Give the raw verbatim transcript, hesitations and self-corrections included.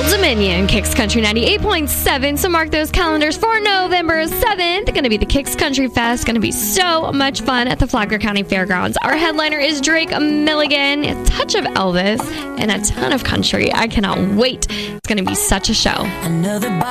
Old Dominion, Kicks Country ninety-eight point seven. So mark those calendars for November seventh. Going to be the Kicks Country Fest. Going to be so much fun at the Flagler County Fairgrounds. Our headliner is Drake Milligan, a touch of Elvis, and a ton of country. I cannot wait. It's going to be such a show. Another